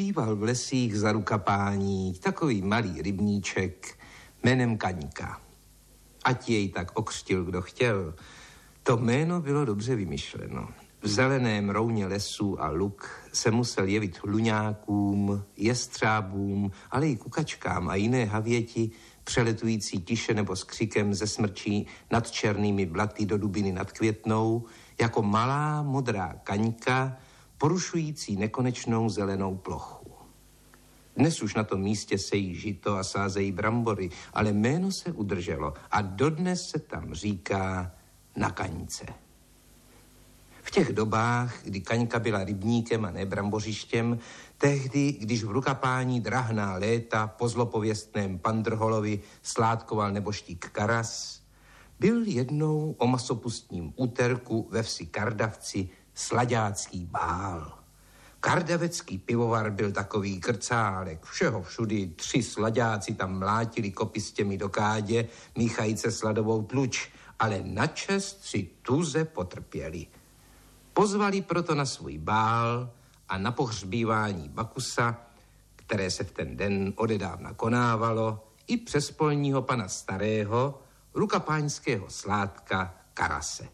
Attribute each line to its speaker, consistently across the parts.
Speaker 1: býval v lesích za Rukapání takový malý rybníček jménem Kaňka. Ať jej tak okřtil, kdo chtěl. To jméno bylo dobře vymyšleno. V zeleném rouně lesů a luk se musel jevit hluňákům, jestřábům, ale i kukačkám a jiné havěti, přeletující tiše nebo s křikem ze smrčí nad černými blaty do dubiny nad Květnou, jako malá modrá kaňka, porušující nekonečnou zelenou plochu. Dnes už na tom místě sejí žito a sázejí brambory, ale jméno se udrželo a dodnes se tam říká Na Kaňce. V těch dobách, kdy Kaňka byla rybníkem a ne brambořištěm, tehdy, když v Rukapání drahná léta po zlopověstném Pandrholovi sládkoval neboštík Karas, byl jednou o masopustním úterku ve vsi Kardavci slaďácký bál. Kardavecký pivovar byl takový krcálek, všeho všudy 3 slaďáci tam mlátili kopistěmi do kádě, míchajíce sladovou tluč, ale načest si tuze potrpěli. Pozvali proto na svůj bál a na pohřbívání Bakusa, které se v ten den odedávna konávalo, i přes polního pana starého, rukapáňského sládka Karase.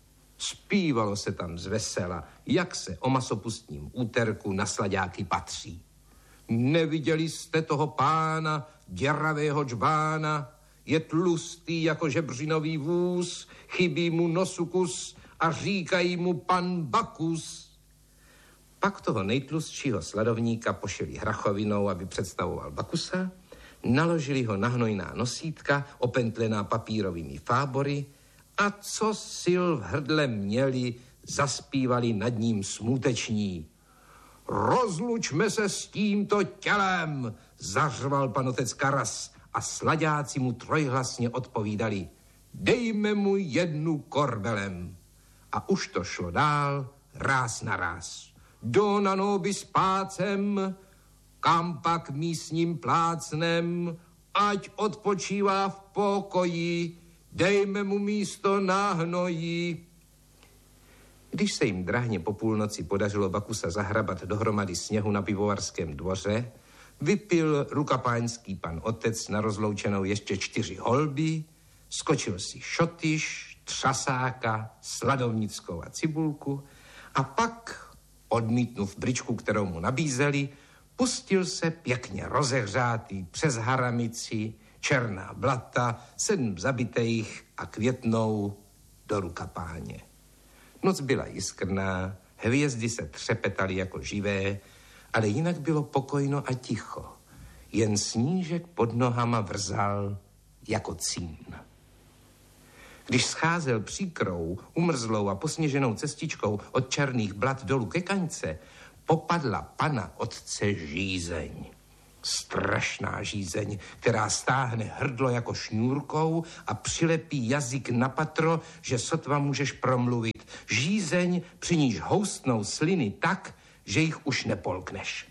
Speaker 1: Zpívalo se tam zvesela, jak se o masopustním úterku na slaďáky patří. Neviděli jste toho pána, děravého džbána, je tlustý jako žebřinový vůz, chybí mu nosu kus a říkají mu pan Bakus. Pak toho nejtlustšího sladovníka pošili hrachovinou, aby představoval Bakusa, naložili ho na hnojná nosítka, opentlená papírovými fábory a co sil v hrdle měli, zaspívali nad ním smuteční. Rozlučme se s tímto tělem, zařval pan otec Karas a slaďáci mu trojhlasně odpovídali. Dejme mu 1 korbelem. A už to šlo dál, ráz na ráz. Dona nobis pacem, kam pak místním plácnem, ať odpočívá v pokoji, dejme mu místo na hnoji. Když se jim drahně po půlnoci podařilo Bakusa zahrabat dohromady sněhu na pivovarském dvoře, vypil rukapáňský pan otec na rozloučenou ještě 4 holby, skočil si šotyš, třasáka, sladovnickou a cibulku a pak, odmítnув bričku, kterou mu nabízeli, pustil se pěkně rozehřátý přes haramici, černá blata, 7 zabitejch a Květnou do Rukapáně. Noc byla jiskrná, hvězdy se třepetaly jako živé, ale jinak bylo pokojno a ticho. Jen snížek pod nohama vrzal jako cín. Když scházel příkrou, umrzlou a posněženou cestičkou od černých blat dolů ke Kaňce, popadla pana otce žízeň. Strašná žízeň, která stáhne hrdlo jako šňůrkou a přilepí jazyk na patro, že sotva můžeš promluvit. Žízeň, při níž houstnou sliny tak, že jich už nepolkneš.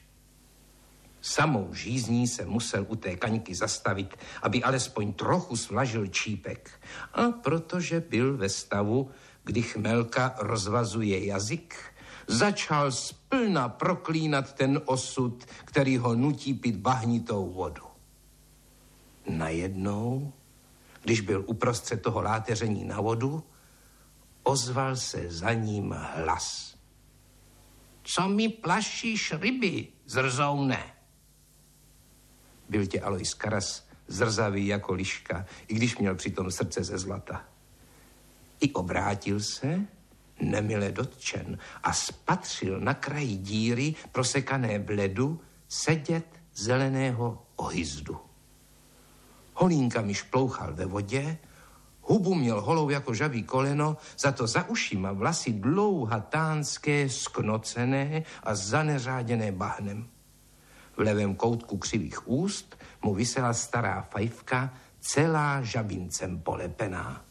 Speaker 1: Samou žízní se musel u té Kaňky zastavit, aby alespoň trochu svlažil čípek. A protože byl ve stavu, kdy chmelka rozvazuje jazyk, začal splna proklínat ten osud, který ho nutí pít bahnitou vodu. Najednou, když byl uprostřed toho láteření na vodu, ozval se za ním hlas. Co mi plašíš ryby, zrzoune? Byl tě Alois Karas zrzavý jako liška, i když měl přitom srdce ze zlata. I obrátil se, nemile dotčen, a spatřil na kraji díry, prosekané v ledu, sedět zeleného ohyzdu. Holínkami šplouchal ve vodě, hubu měl holou jako žabí koleno, za to za ušima vlasy dlouhatánské, sknocené a zaneřáděné bahnem. V levém koutku křivých úst mu visela stará fajfka, celá žabincem polepená.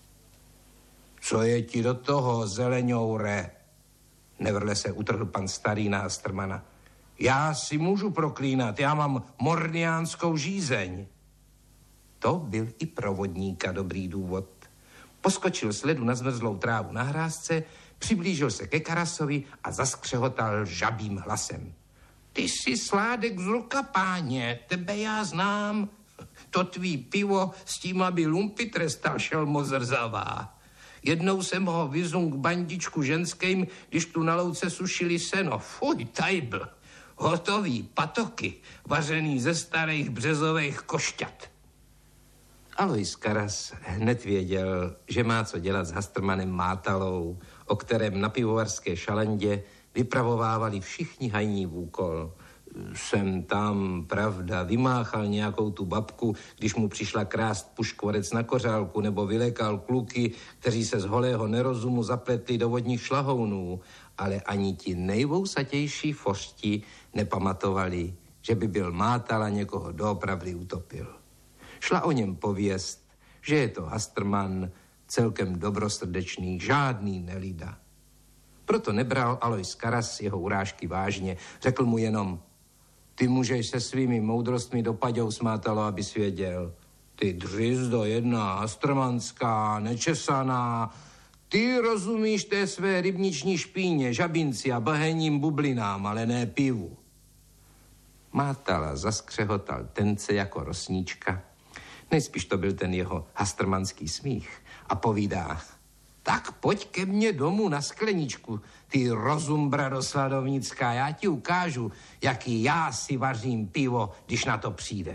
Speaker 1: Co je ti do toho, zeleňoure? Nevrle se utrhl pan starý nástrmana. Já si můžu proklínat, já mám morniánskou žízeň. To byl i pro vodníka dobrý důvod. Poskočil z ledu na zmrzlou trávu na hrázce, přiblížil se ke Karasovi a zaskřehotal žabým hlasem. Ty jsi Sládek z Rukapáně, tebe já znám. To tvý pivo s tím, aby lumpy trestal, šelmo zrzavá. Jednou jsem ho vyzul k bandičku ženským, když tu na louce sušili seno. Fuj, tajbl. Hotový patoky, vařený ze starých březových košťat. Alois Karas hned věděl, že má co dělat s Hastrmanem Mátalou, o kterém na pivovarské šalandě vypravovávali všichni hajní v úkol. Sem tam, pravda, vymáchal nějakou tu babku, když mu přišla krást puškvorec na kořálku, nebo vylekal kluky, kteří se z holého nerozumu zapletli do vodních šlahounů, ale ani ti nejvousatější fořti nepamatovali, že by byl Mátala někoho doopravdy utopil. Šla o něm pověst, že je to Hastrman, celkem dobrosrdečný, žádný nelida. Proto nebral Alois Karas jeho urážky vážně. Řekl mu jenom, ty můžeš se svými moudrostmi do paďou smátalo, aby věděl. Ty dřizdo jedna hastrmanská, nečesaná, ty rozumíš té své rybniční špíně, žabinci a bahenním bublinám, ale ne pivu. Mátala zaskřehotal tence jako rosníčka. Nejspíš to byl ten jeho hastrmanský smích. A povídá, tak pojď ke mně domů na skleničku, ty rozumbra Sladovnická, já ti ukážu, jaký já si vařím pivo, když na to přijde.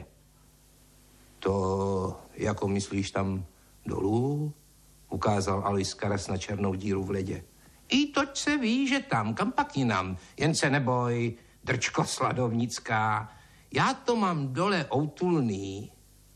Speaker 1: To, jako myslíš tam dolů? Ukázal Alois Karas na černou díru v ledě. I toť se ví, že tam, kam pak jinam, jen se neboj, drčko Sladovnická, já to mám dole outulný.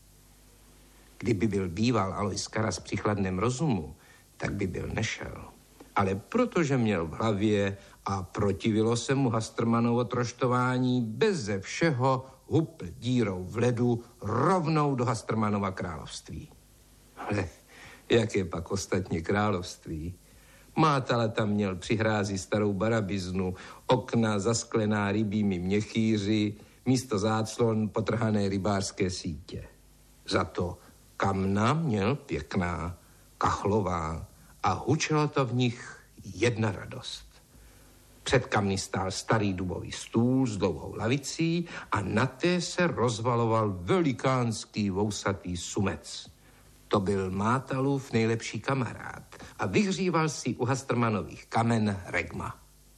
Speaker 1: Kdyby byl býval Alois Karas při chladném rozumu, tak by byl nešel. Ale protože měl v hlavě a protivilo se mu Hastrmanovo troštování, beze všeho hupl dírou v ledu rovnou do Hastrmanova království. Ale jak je pak ostatně království? Mátala tam měl při hrázi starou barabiznu, okna zasklená rybími měchýři, místo záclon potrhané rybářské sítě. Za to kamna měl pěkná, kachlová a hučelo to v nich jedna radost. Před kamny stál starý dubový stůl s dlouhou lavicí a na té se rozvaloval velikánský vousatý sumec. To byl Mátalův nejlepší kamarád a vyhříval si u Hastrmanových kamen regma.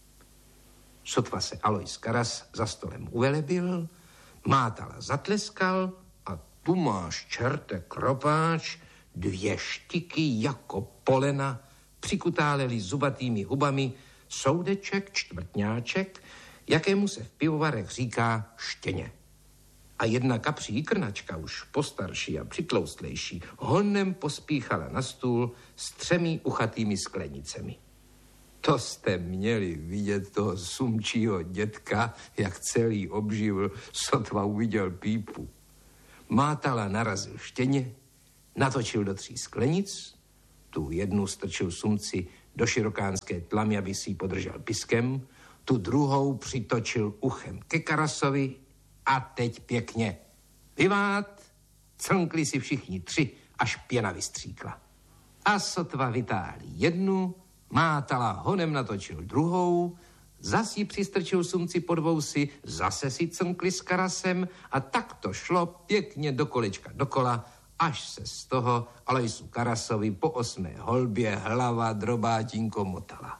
Speaker 1: Sotva se Alois Karas za stolem uvelebil, Mátala zatleskal a tu máš, čerte kropáč, 2 štiky jako polena přikutáleli zubatými hubami soudeček, čtvrtňáček, jakému se v pivovarech říká štěně. A jedna kapří krnačka, už postarší a přitloustlejší, honem pospíchala na stůl s 3 uchatými sklenicemi. To jste měli vidět toho sumčího dětka, jak celý obživl, sotva uviděl pípu. Mátala narazil štěně, natočil do 3 sklenic, tu jednu strčil sumci do širokánské tlamy, aby si ji podržel piskem, tu druhou přitočil uchem ke Karasovi a teď pěkně vyvát, clnkli si všichni 3, až pěna vystříkla. A sotva vytáhli jednu, Mátala honem natočil druhou, zas ji přistrčil sumci pod vousy, zase si clnkli s Karasem a tak to šlo pěkně do kolečka dokola, až se z toho Aloisu Karasovi po 8. holbě hlava drobátinko motala.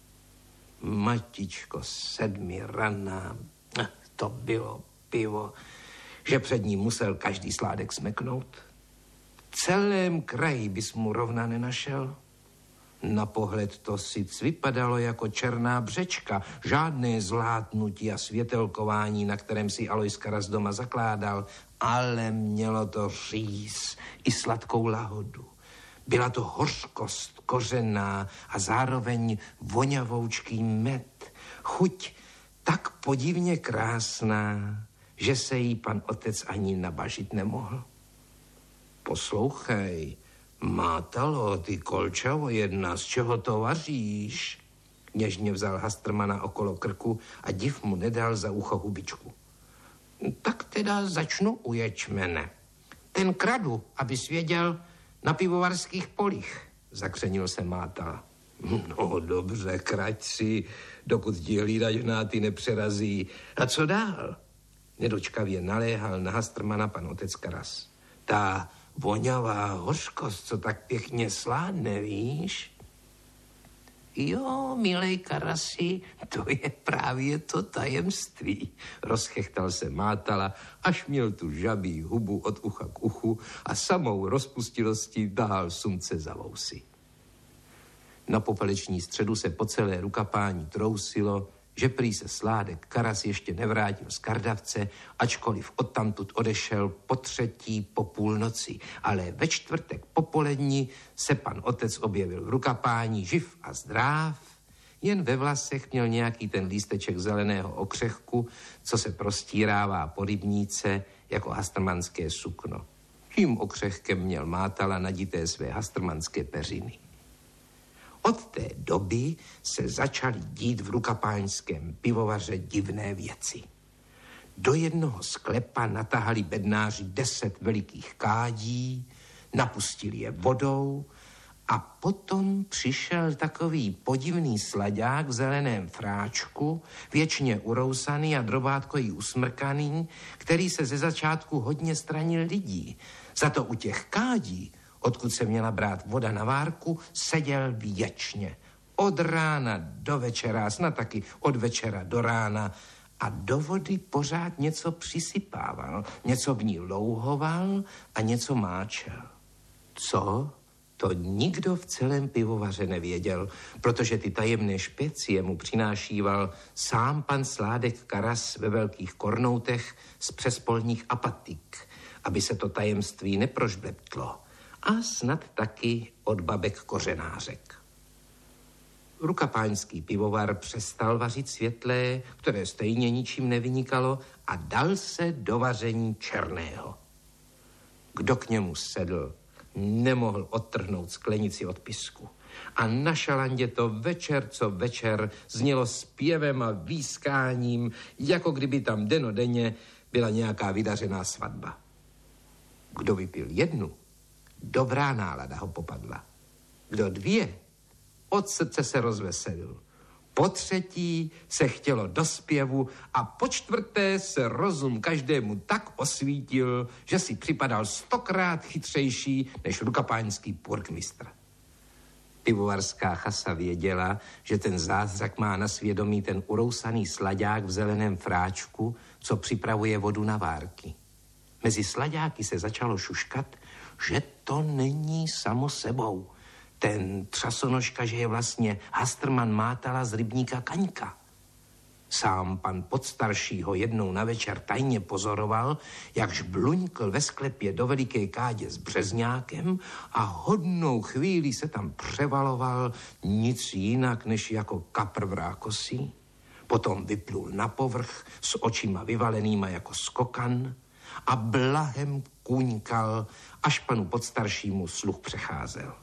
Speaker 1: Matičko 7 raná, to bylo pivo, že před ním musel každý sládek smeknout. V celém kraji bys mu rovna nenašel. Na pohled to sic vypadalo jako černá břečka, žádné zlátnutí a světelkování, na kterém si Alois Karas doma zakládal, ale mělo to říz i sladkou lahodu. Byla to hořkost kořená a zároveň voňavoučký med. Chuť tak podivně krásná, že se jí pan otec ani nabažit nemohl. Poslouchej, Mátalo, ty kolčavo jedna, z čeho to vaříš? Něžně vzal Hastrmana okolo krku a div mu nedal za ucho hubičku. Tak teda začnu u ječmene. Ten kradu, abys věděl, na pivovarských polích, zakřenil se Mátala. No dobře, krať si, dokud ti hlídačnáty nepřerazí. A co dál? Nedočkavě naléhal na Hastrmana pan otec Karas. Ta voňavá hořkost, co tak pěkně sládne, víš? Jo, milej Karasi, to je právě to tajemství. Rozchechtal se Mátala, až měl tu žabí hubu od ucha k uchu a samou rozpustilostí tahal sumce za vousy. Na popeleční středu se po celé rukapání trousilo, že prý se Sládek Karas ještě nevrátil z Kardavce, ačkoliv odtamtud odešel po 3. po půlnoci. Ale ve čtvrtek popolední se pan otec objevil v rukapání živ a zdráv, jen ve vlasech měl nějaký ten lísteček zeleného okřehku, co se prostírává po rybníce jako hastrmanské sukno. Tím okřehkem měl Mátala nadité své hastrmanské peřiny. Od té doby se začaly dít v rukapáňském pivovaře divné věci. Do jednoho sklepa natahali bednáři 10 velikých kádí, napustili je vodou a potom přišel takový podivný slaďák v zeleném fráčku, věčně urousaný a drobátkojí usmrkaný, který se ze začátku hodně stranil lidí. Za to u těch kádí, odkud se měla brát voda na várku, seděl věčně. Od rána do večera, snad taky od večera do rána. A do vody pořád něco přisypával, něco v ní louhoval a něco máčel. Co? To nikdo v celém pivovaře nevěděl, protože ty tajemné špecie mu přinášíval sám pan Sládek Karas ve velkých kornoutech z přespolních apatik, aby se to tajemství neprožbleptlo. A snad taky od babek kořenářek. Rukapáňský pivovar přestal vařit světlé, které stejně ničím nevynikalo, a dal se do vaření černého. Kdo k němu sedl, nemohl odtrhnout sklenici od pisku. A na šalandě to večer co večer znělo zpěvem a výskáním, jako kdyby tam denodenně byla nějaká vydařená svatba. Kdo vypil 1, dobrá nálada ho popadla. Kdo 2, od srdce se rozveselil. Po 3 se chtělo do zpěvu a po 4 se rozum každému tak osvítil, že si připadal 100krát chytřejší než rukapáňský purkmistr. Pivovarská chasa věděla, že ten zázrak má na svědomí ten urousaný slaďák v zeleném fráčku, co připravuje vodu na várky. Mezi slaďáky se začalo šuškat, že to není samo sebou. Ten třasonožka, že je vlastně Hastrman Mátala z rybníka Kaňka. Sám pan podstarší ho jednou na večer tajně pozoroval, jakž bluňkl ve sklepě do veliké kádě s březňákem a hodnou chvíli se tam převaloval nic jinak než jako kapr v rákosí. Potom vyplul na povrch s očima vyvalenýma jako skokan a blahem kůňkal, až panu podstaršímu sluch přecházel.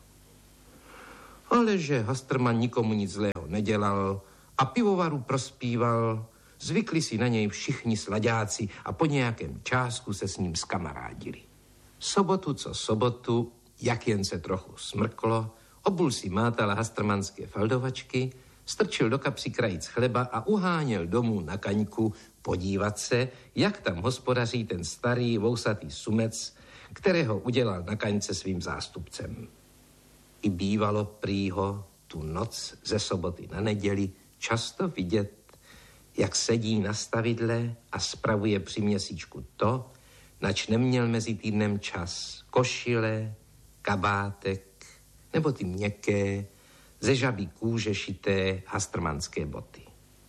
Speaker 1: Ale že Hastrman nikomu nic zlého nedělal a pivovaru prospíval, zvykli si na něj všichni slaďáci a po nějakém čásku se s ním skamarádili. Sobotu co sobotu, jak jen se trochu smrklo, obul si Mátala hastrmanské faldovačky, strčil do kapsy krajíc chleba a uháněl domů na Kaňku podívat se, jak tam hospodaří ten starý vousatý sumec, kterého udělal na Kaňce svým zástupcem. I bývalo prýho tu noc ze soboty na neděli často vidět, jak sedí na stavidle a spravuje při měsíčku to, nač neměl mezi týdnem čas. Košile, kabátek nebo ty měkké, ze žabí kůže šité hastrmanské boty.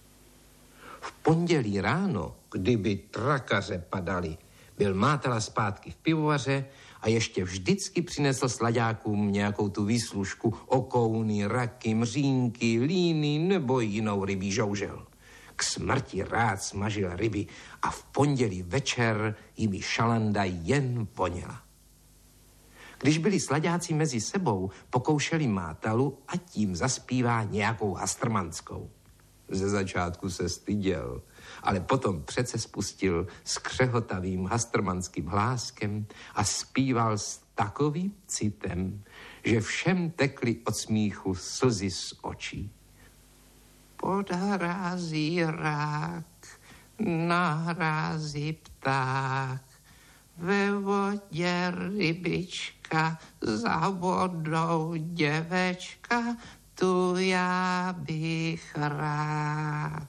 Speaker 1: V pondělí ráno, kdyby trakaře padaly, byl Mátala zpátky v pivovaře a ještě vždycky přinesl slaďákům nějakou tu výslužku, okouny, raky, mřínky, líny nebo jinou rybí žoužel. K smrti rád smažil ryby a v pondělí večer jimi šalanda jen voněla. Když byli slaďáci mezi sebou, pokoušeli Mátalu a tím zaspívá nějakou hastrmanskou. Ze začátku se styděl, ale potom přece spustil s křehotavým hastrmanským hláskem a zpíval s takovým citem, že všem tekly od smíchu slzy z očí. Pod hrází rák, na hrázi pták, ve vodě rybička, za vodou děvečka, tu já bych rád.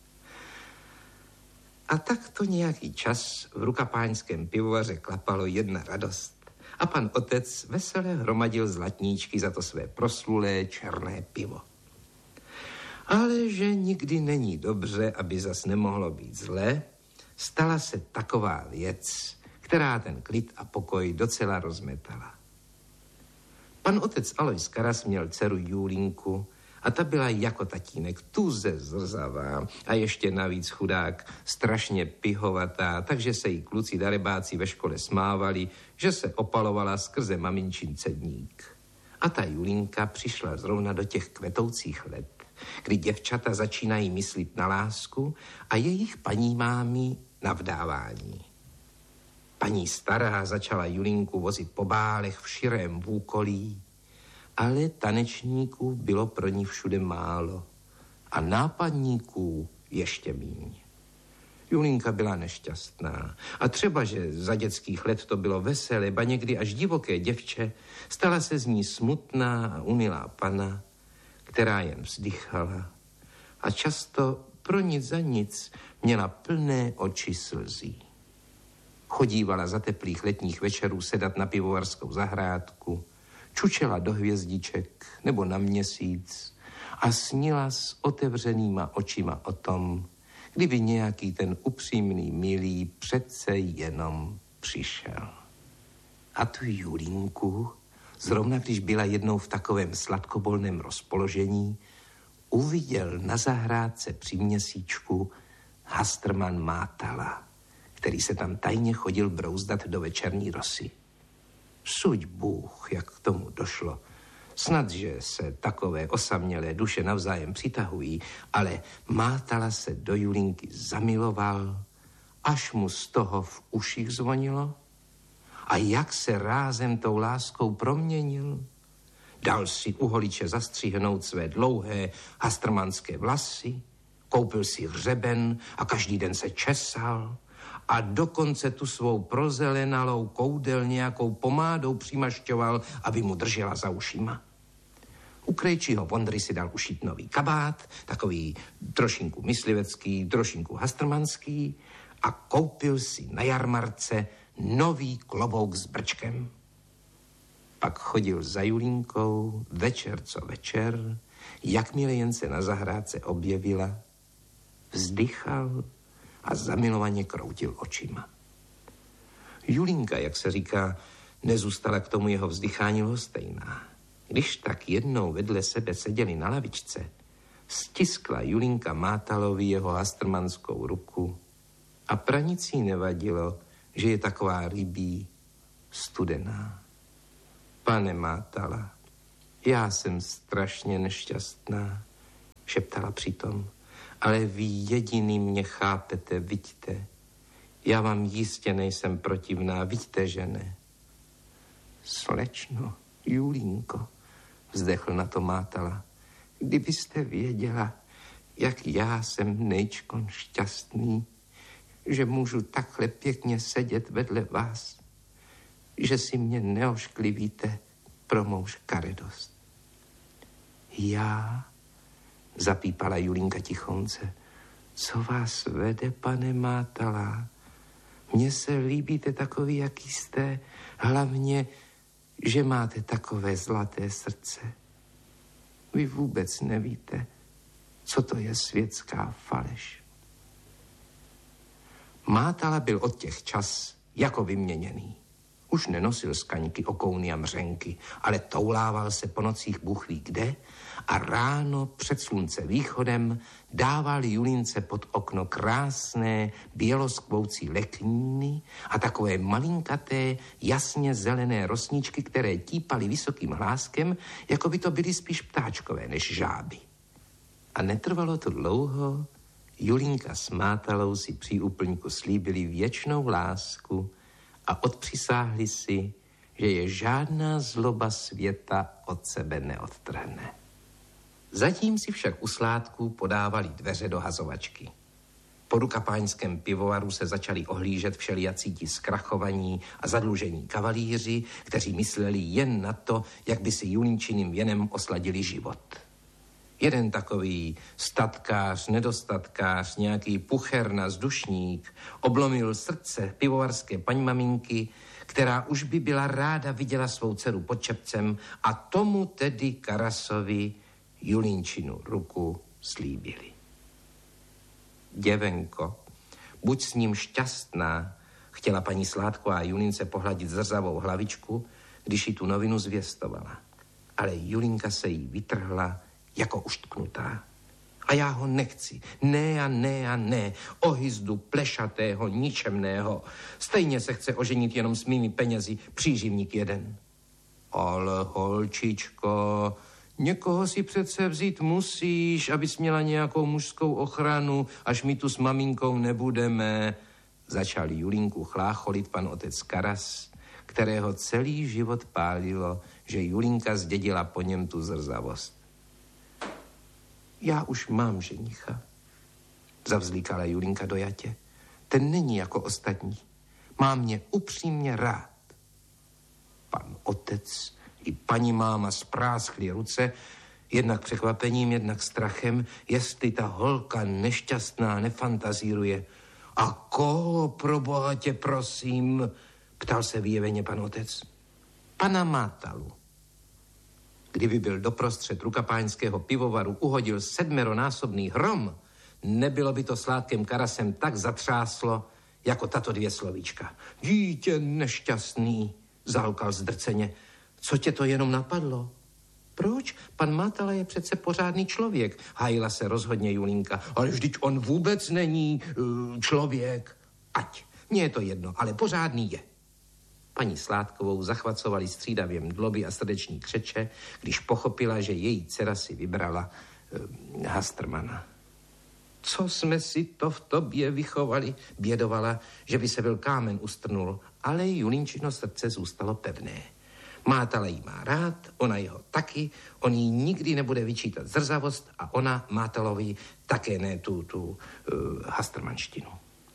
Speaker 1: A tak to nějaký čas v rukapáňském pivovaře klapalo jedna radost a pan otec vesele hromadil zlatníčky za to své proslulé černé pivo. Ale že nikdy není dobře, aby zas nemohlo být zle, stala se taková věc, která ten klid a pokoj docela rozmetala. Pan otec Alojz Karas měl dceru Julinku a ta byla jako tatínek tuze zrzavá a ještě navíc chudák strašně pihovatá, takže se jí kluci darebáci ve škole smávali, že se opalovala skrze maminčin cedník. A ta Julinka přišla zrovna do těch kvetoucích let, kdy děvčata začínají myslit na lásku a jejich paní mámy na vdávání. Paní stará začala Julinku vozit po bálech v širém vůkolí, ale tanečníků bylo pro ní všude málo a nápadníků ještě míň. Julinka byla nešťastná a třeba, že za dětských let to bylo veselé, ba někdy až divoké děvče, stala se z ní smutná a unilá pana, která jen vzdychala a často pro nic za nic měla plné oči slzí. Chodívala za teplých letních večerů sedat na pivovarskou zahrádku, čučela do hvězdiček nebo na měsíc a snila s otevřenýma očima o tom, kdyby nějaký ten upřímný milý přece jenom přišel. A tu Julinku, zrovna když byla jednou v takovém sladkobolném rozpoložení, uviděl na zahrádce při měsíčku Hastrman Mátala, který se tam tajně chodil brouzdat do večerní rosy. Suď Bůh, jak k tomu došlo. Snad, že se takové osamělé duše navzájem přitahují, ale Mátala se do Julinky zamiloval, až mu z toho v uších zvonilo. A jak se rázem tou láskou proměnil. Dal si u holiče zastříhnout své dlouhé hastrmanské vlasy, koupil si hřeben a každý den se česal a dokonce tu svou prozelenalou koudel nějakou pomádou přimašťoval, aby mu držela za ušima. U krejčího Vondry si dal ušít nový kabát, takový trošinku myslivecký, trošinku hastrmanský a koupil si na jarmarce nový klobouk s brčkem. Pak chodil za Julinkou večer co večer, jakmile jen se na zahrádce objevila, vzdychal a zamilovaně kroutil očima. Julinka, jak se říká, nezůstala k tomu jeho vzdychání lhostejná. Když tak jednou vedle sebe seděli na lavičce, stiskla Julinka Mátalovi jeho hastrmanskou ruku a pranicí nevadilo, že je taková rybí, studená. Pane Mátala, já jsem strašně nešťastná, šeptala přitom, ale vy jediný mě chápete, vidíte. Já vám jistě nejsem protivná, vidíte, že ne. Slečno, Julínko, vzdechl na to Mátala, kdybyste věděla, jak já jsem nejčkon šťastný, že můžu takhle pěkně sedět vedle vás, že si mě neošklivíte pro mou škaredost. Já, zapípala Julinka tichonce, co vás vede, pane Mátala? Mně se líbíte takový, jaký jste, hlavně, že máte takové zlaté srdce. Vy vůbec nevíte, co to je světská faleš. Mátala byl od těch čas jako vyměněný. Už nenosil skaňky, okouny a mřenky, ale toulával se po nocích Bůh ví kde a ráno před slunce východem dával Julince pod okno krásné běloskvoucí lekníny a takové malinkaté, jasně zelené rosničky, které típaly vysokým hláskem, jako by to byly spíš ptáčkové než žáby. A netrvalo to dlouho, Julinka s Mátalou si při úplňku slíbili věčnou lásku a odpřisáhli si, že je žádná zloba světa od sebe neodtrhne. Zatím si však u Sládků podávali dveře do hazovačky. Po rukapáňském pivovaru se začali ohlížet všelijací ti zkrachovaní a zadlužení kavalíři, kteří mysleli jen na to, jak by si Julínčiným věnem osladili život. Jeden takový statkář, nedostatkář, nějaký pucherna, vzdušník, oblomil srdce pivovarské paní maminky, která už by byla ráda viděla svou dceru pod čepcem, a tomu tedy Karasovi Julínčinu ruku slíbili. Děvenko, buď s ním šťastná, chtěla paní Sládková Julínce pohladit zrzavou hlavičku, když jí tu novinu zvěstovala. Ale Julínka se jí vytrhla jako uštknutá. A já ho nechci. Ne a ne a ne. Ohyzdu plešatého, ničemného. Stejně se chce oženit jenom s mými penězi, příživník jeden. Ale holčičko, někoho si přece vzít musíš, abys měla nějakou mužskou ochranu, až my tu s maminkou nebudeme. Začal Julínku chlácholit pan otec Karas, kterého celý život pálilo, že Julínka zdědila po něm tu zrzavost. Já už mám ženicha, zavzlíkala Julínka dojatě. Ten není jako ostatní. Má mě upřímně rád. Pan otec i paní máma spráskli ruce, jednak překvapením, jednak strachem, jestli ta holka nešťastná nefantazíruje. A koho, proboha tě prosím, ptal se vyjeveně pan otec. Pana Mátalu. Kdyby byl doprostřed rukapáňského pivovaru uhodil 7násobný hrom, nebylo by to Sládkem Karasem tak zatřáslo, jako tato 2 slovíčka. Dítě nešťastný, zahukal zdrceně. Co tě to jenom napadlo? Proč? Pan Mátala je přece pořádný člověk, hájila se rozhodně Julínka. Ale vždyť on vůbec není člověk. Ať, mně je to jedno, ale pořádný je. Paní Sládkovou zachvacovali střídavě mdloby a srdeční křeče, když pochopila, že její dcera si vybrala Hastrmana. Co jsme si to v tobě vychovali, bědovala, že by se byl kámen ustrnul, ale Julínčino srdce zůstalo pevné. Mátala jí má rád, ona jeho taky, on jí nikdy nebude vyčítat zrzavost a ona Mátalovi také ne tu hastrmanštinu.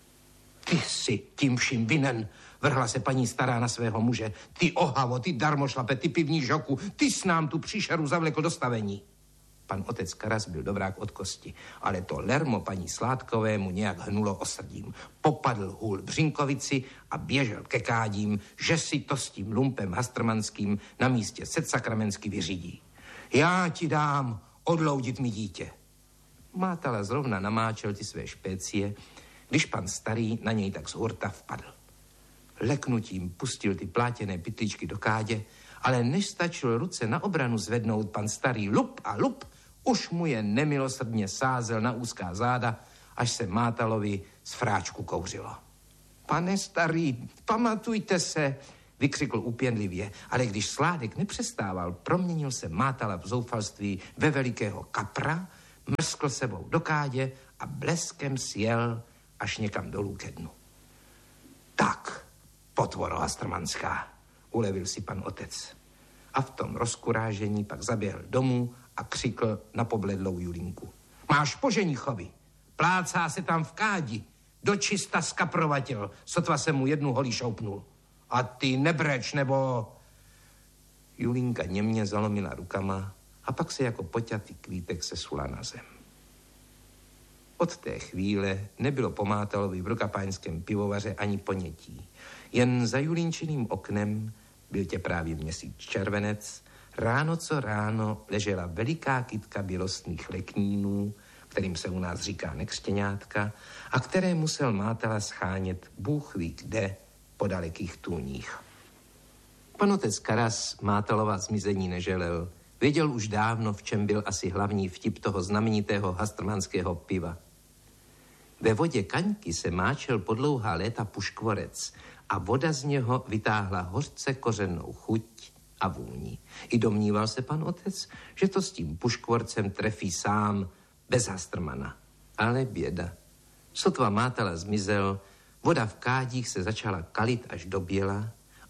Speaker 1: Ty jsi tím vším vinen, vrhla se paní stará na svého muže. Ty ohavo, ty darmošlape, ty pivní žoku, ty s nám tu příšeru zavlekl do stavení. Pan otec Karas byl dobrák od kosti, ale to lermo paní Sládkové mu nějak hnulo osrdím. Popadl hůl Břinkovici a běžel ke kádím, že si to s tím lumpem hastrmanským na místě Setsakramentsky vyřídí. Já ti dám odloudit mi dítě. Mátala zrovna namáčel ty své špécie, když pan starý na něj tak z hurta vpadl. Leknutím pustil ty plátěné pytličky do kádě, ale než stačil ruce na obranu zvednout, pan starý lup a lup, už mu je nemilosrdně sázel na úzká záda, až se Mátalovi z fráčku kouřilo. Pane starý, pamatujte se, vykřikl úpěnlivě, ale když Sládek nepřestával, proměnil se Mátala v zoufalství ve velikého kapra, mrskl sebou do kádě a bleskem sjel až někam dolů ke dnu. Tak, potvoro hastrmanská, ulevil si pan otec. A v tom rozkurážení pak zaběhl domů a křikl na pobledlou Julínku. Máš po ženichovi, plácá se tam v kádi, dočista skaprovatil, sotva se mu jednu holí šoupnul. A ty nebreč, nebo... Julínka němě zalomila rukama a pak se jako poťatý kvítek sesula na zem. Od té chvíle nebylo po Mátalovi v rukapáňském pivovaře ani ponětí. Jen za Julínčiným oknem, byl tě právě měsíc červenec, ráno co ráno ležela veliká kytka bělostných leknínů, kterým se u nás říká nekřtěňátka, a které musel Mátala schánět Bůh ví kde po dalekých tůních. Pan otec Karas Mátalova zmizení neželel. Věděl už dávno, v čem byl asi hlavní vtip toho znamenitého hastrmanského piva. Ve vodě kaňky se máčel po dlouhá léta puškvorec a voda z něho vytáhla hořce kořennou chuť a vůni. I domníval se pan otec, že to s tím puškvorcem trefí sám, bez Hastrmana. Ale běda. Sotva Mátala zmizel, voda v kádích se začala kalit až do běla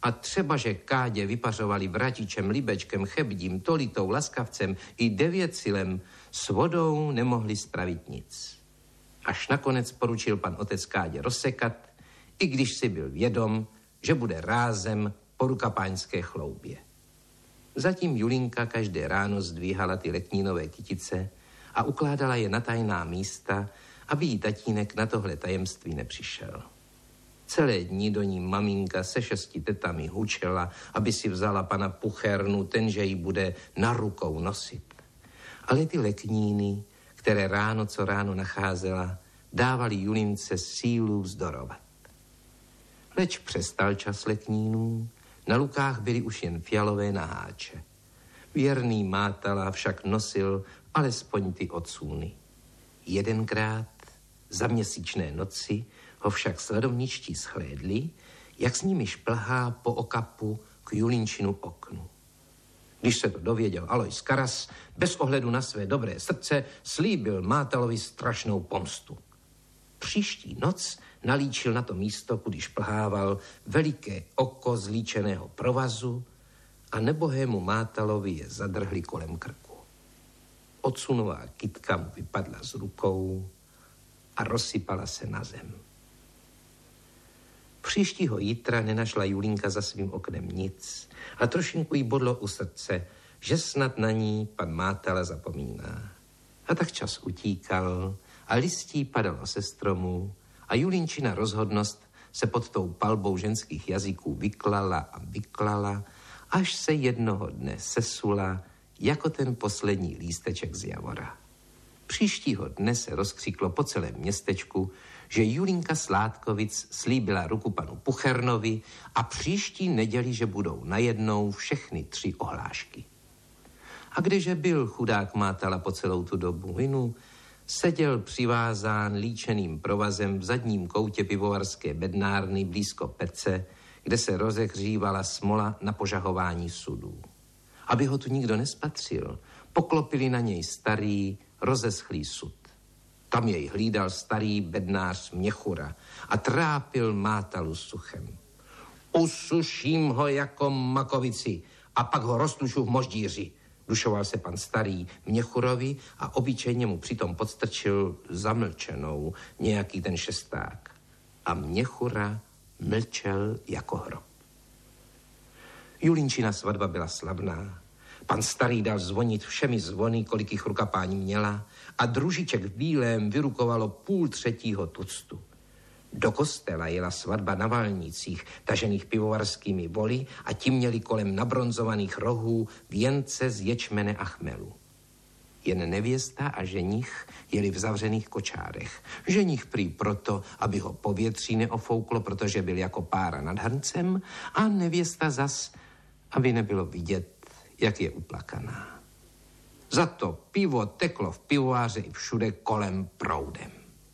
Speaker 1: A třeba, že Kádě vypařovali vratičem, libečkem, chebdím, tolitou, laskavcem i 9 silem, s vodou nemohli spravit nic. Až nakonec poručil pan otec Kádě rozsekat, i když si byl vědom, že bude rázem po rukapáňské chloubě. Zatím Julinka každé ráno zdvíhala ty leknínové kytice a ukládala je na tajná místa, aby jí tatínek na tohle tajemství nepřišel. Celé dny do ní maminka se 6 tetami hučela, aby si vzala pana Puchernu, tenže ji bude na rukou nosit. Ale ty lekníny, které ráno co ráno nacházela, dávali Julince sílu vzdorovat. Leč přestal čas leknínů, na lukách byly už jen fialové naháče. Věrný Mátala však nosil alespoň ty odsůny. Jedenkrát za měsíčné noci ho však sledovničtí shlédli, jak s nimi šplhá po okapu k Julinčinu oknu. Když se to dověděl Alojz Karas, bez ohledu na své dobré srdce, slíbil Mátalovi strašnou pomstu. Příští noc nalíčil na to místo, kudy šplhával, veliké oko z líčeného provazu a nebohému Mátalovi je zadrhli kolem krku. Odsunová kytka mu vypadla z rukou a rozsypala se na zem. Příštího jítra nenašla Julinka za svým oknem nic a trošinku jí bodlo u srdce, že snad na ní pan Mátala zapomíná. A tak čas utíkal a listí padalo se stromů a Julinčina rozhodnost se pod tou palbou ženských jazyků vyklala a vyklala, až se jednoho dne sesula jako ten poslední lísteček z javora. Příštího dne se rozkřiklo po celém městečku, že Julinka Sládkovic slíbila ruku panu Puchernovi a příští neděli, že budou najednou všechny 3 ohlášky. A kdeže byl chudák Mátala po celou tu dobu? Seděl přivázán líčeným provazem v zadním koutě pivovarské bednárny blízko pece, kde se rozehřívala smola na požahování sudů. Aby ho tu nikdo nespatřil, poklopili na něj starý, rozeschlý sud. Tam jej hlídal starý bednář Měchura a trápil Mátalu suchem. Usuším ho jako makovici a pak ho roztušu v moždíři, dušoval se pan starý Měchurovi a obyčejně mu přitom podstrčil zamlčenou nějaký ten šesták. A Měchura mlčel jako hrob. Julinčina svatba byla slavná. Pan starý dal zvonit všemi zvony, kolik jich rukapání měla, a družiček v bílém vyrukovalo 2/3 tuctu. Do kostela jela svatba na valnících, tažených pivovarskými voly, a ti měli kolem nabronzovaných rohů věnce z ječmene a chmelu. Jen nevěsta a ženich jeli v zavřených kočárech. Ženich prý proto, aby ho povětří neofouklo, protože byl jako pára nad hrncem, a nevěsta zas, aby nebylo vidět, jak je uplakaná. Za to pivo teklo v pivováře i všude kolem proudem.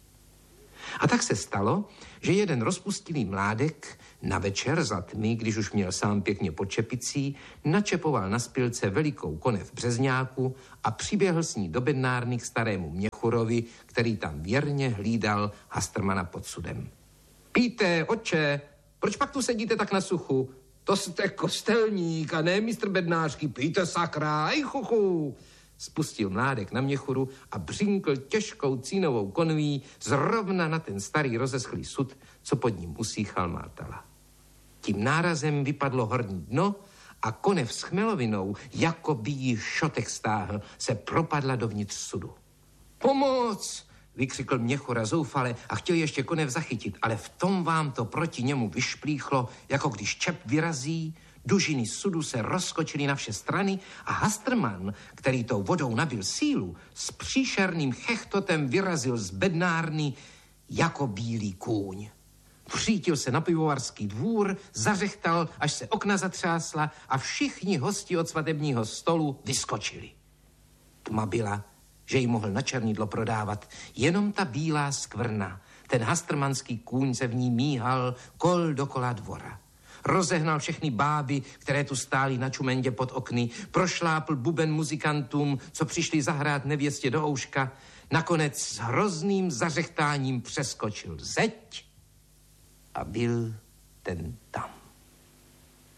Speaker 1: A tak se stalo, že jeden rozpustilý mládek na večer za tmy, když už měl sám pěkně pod čepicí, načepoval na spilce velikou konev březňáku a přiběhl s ní do bednárny k starému Měchurovi, který tam věrně hlídal Hastrmana pod sudem. Píte, otče, proč pak tu sedíte tak na suchu? To jste kostelník a ne mistr bednářky, píte sakra, aj chuchu. Spustil mládek na Měchuru a břinkl těžkou cínovou konví zrovna na ten starý rozeschlý sud, co pod ním usíchal Mátala. Tím nárazem vypadlo horní dno a konev s chmelovinou, jako by jí šotek stáhl, se propadla dovnitř sudu. Pomoc! Vykřikl Měchura zoufale a chtěl ještě konev zachytit, ale v tom vám to proti němu vyšplíchlo, jako když čep vyrazí. Dužiny sudu se rozskočily na vše strany a Hastrman, který tou vodou nabil sílu, s příšerným chechtotem vyrazil z bednárny jako bílý kůň. Vřítil se na pivovarský dvůr, zařechtal, až se okna zatřásla a všichni hosti od svatebního stolu vyskočili. Tma byla, že jí mohl na černidlo prodávat jenom ta bílá skvrna. Ten hastrmanský kůň se v ní míhal kol dokola dvora. Rozehnal všechny báby, které tu stály na čumendě pod okny, prošlápl buben muzikantům, co přišli zahrát nevěstě do ouška, nakonec s hrozným zařechtáním přeskočil zeď a byl ten tam.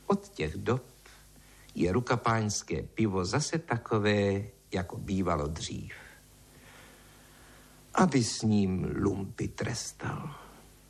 Speaker 1: Od těch dob je rukapáňské pivo zase takové, jako bývalo dřív. Aby s ním lumpy trestal.